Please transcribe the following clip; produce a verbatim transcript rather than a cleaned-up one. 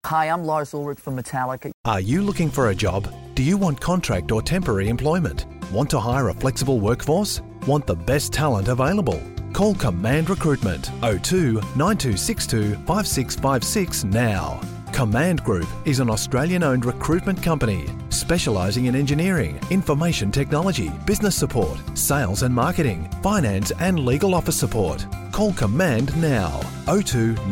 Hi, I'm Lars Ulrich from Metallica. Are you looking for a job? Do you want contract or temporary employment? Want to hire a flexible workforce? Want the best talent available? Call Command Recruitment oh two nine two six two five six five six now. Command Group is an Australian-owned recruitment company specialising in engineering, information technology, business support, sales and marketing, finance and legal office support. Call Command now oh two